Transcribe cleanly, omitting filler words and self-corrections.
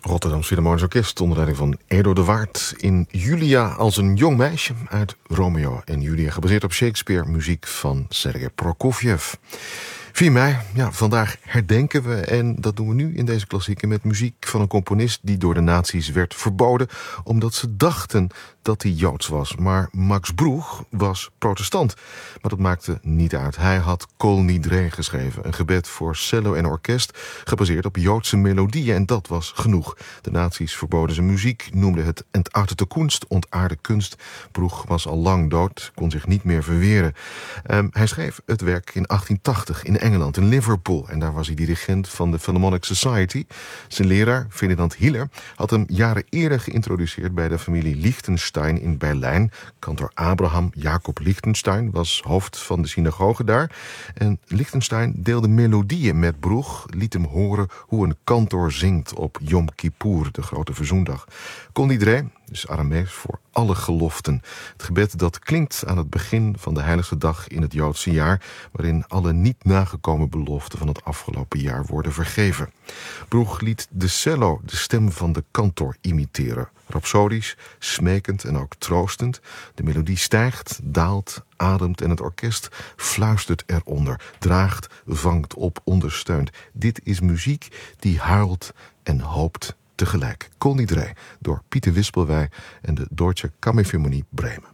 Rotterdams Philharmonisch Orkest onder leiding van Edo de Waard in Julia als een jong meisje uit Romeo en Julia, gebaseerd op Shakespeare, muziek van Sergei Prokofjev. 4 mei, vandaag herdenken we, en dat doen we nu in deze klassieker met muziek van een componist die door de nazi's werd verboden omdat ze dachten dat hij Joods was. Maar Max Bruch was protestant. Maar dat maakte niet uit. Hij had Kol Nidre geschreven, een gebed voor cello en orkest gebaseerd op Joodse melodieën, en dat was genoeg. De nazi's verboden zijn muziek, noemden het entartete Kunst, ontaarde kunst. Bruch was al lang dood, kon zich niet meer verweren. Hij schreef het werk in 1880 in Engeland, in Liverpool. En daar was hij dirigent van de Philharmonic Society. Zijn leraar, Ferdinand Hiller, had hem jaren eerder geïntroduceerd bij de familie Liechtenstein in Berlijn. Kantor Abraham Jacob Liechtenstein was hoofd van de synagoge daar. En Liechtenstein deelde melodieën met Bruch, liet hem horen hoe een kantor zingt op Yom Kippur, de grote verzoendag. Kol Nidre, dus Aramees voor alle geloften. Het gebed dat klinkt aan het begin van de heiligste dag in het Joodse jaar, waarin alle niet nagekomen beloften van het afgelopen jaar worden vergeven. Bruch liet de cello de stem van de kantor imiteren. Rapsodisch, smekend en ook troostend. De melodie stijgt, daalt, ademt en het orkest fluistert eronder. Draagt, vangt op, ondersteunt. Dit is muziek die huilt en hoopt tegelijk. Kol Nidre door Pieter Wispelwey en de Deutsche Kammerphilharmonie Bremen.